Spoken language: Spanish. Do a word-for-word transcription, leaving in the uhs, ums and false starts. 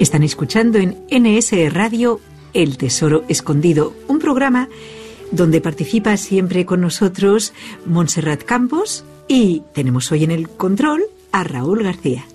Están escuchando en N S Radio El Tesoro Escondido, un programa donde participa siempre con nosotros Montserrat Campos y tenemos hoy en el control a Raúl García.